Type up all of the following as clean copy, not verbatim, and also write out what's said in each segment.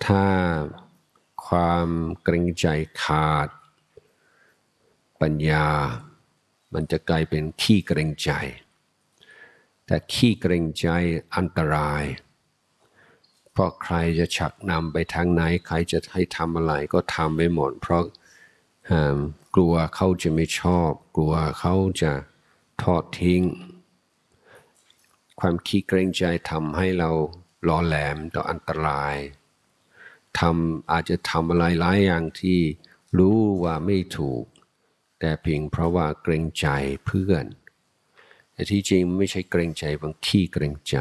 ถ้าความเกรงใจขาดปัญญามันจะกลายเป็นขี้เกรงใจแต่ขี้เกรงใจอันตรายเพราะใครจะชักนำไปทางไหนใครจะให้ทำอะไรก็ทำไปหมดเพราะกลัวเขาจะไม่ชอบกลัวเขาจะทอดทิ้งความขี้เกรงใจทำให้เราหล่อแหลมต่ออันตรายอาจจะทำอะไรหลายอย่างที่รู้ว่าไม่ถูกแต่เพียงเพราะว่าเกรงใจเพื่อนแต่ที่จริงไม่ใช่เกรงใจบางขี้เกรงใจ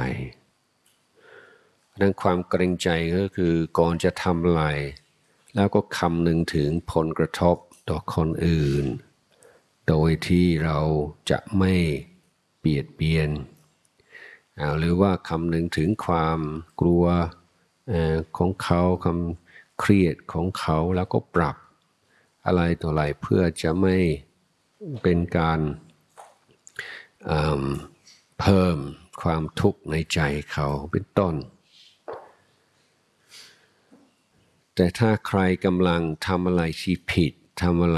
ดังความเกรงใจก็คือก่อนจะทำอะไรแล้วก็คำนึงถึงผลกระทบต่อคนอื่นโดยที่เราจะไม่เบียดเบียนหรือว่าคำนึงถึงความกลัวของเขาความเครียดของเขาแล้วก็ปรับอะไรต่ออะไรเพื่อจะไม่เป็นการเพิ่มความทุกข์ในใจเขาเป็นต้นแต่ถ้าใครกำลังทำอะไรที่ผิดทำอะไร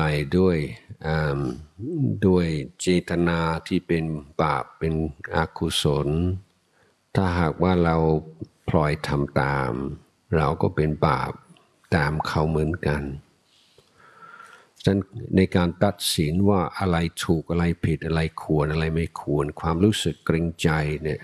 ด้วยเจตนาที่เป็นบาปเป็นอกุศลถ้าหากว่าเราพลอยทำตามเราก็เป็นบาปตามเขาเหมือนกันฉะนั้นในการตัดสินว่าอะไรถูกอะไรผิดอะไรควรอะไรไม่ควรความรู้สึกเกรงใจเนี่ย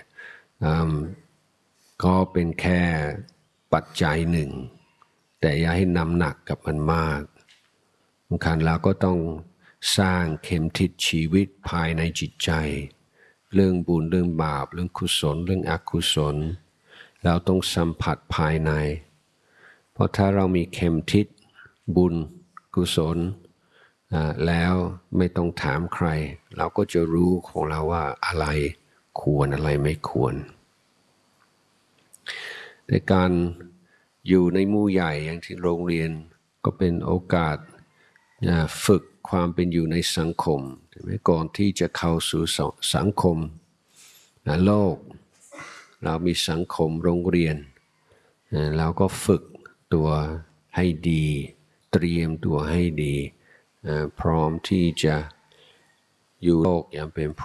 ก็เป็นแค่ปัจจัยหนึ่งแต่อย่าให้นำหนักกับมันมากสำคัญแล้วก็ต้องสร้างเข็มทิศชีวิตภายในจิตใจเรื่องบุญเรื่องบาปเรื่องกุศลเรื่องอกุศลเราต้องสัมผัสภายในเพราะถ้าเรามีเข็มทิศบุญกุศลแล้วไม่ต้องถามใครเราก็จะรู้ของเราว่าอะไรควรอะไรไม่ควรในการอยู่ในหมู่ใหญ่อย่างที่โรงเรียนก็เป็นโอกาสฝึกความเป็นอยู่ในสังคมก่อนที่จะเข้าสู่สังคมโลกเรามีสังคมโรงเรียนเราก็ฝึกตัวให้ดีเตรียมตัวให้ดีพร้อมที่จะอยู่โลกอย่างเป็น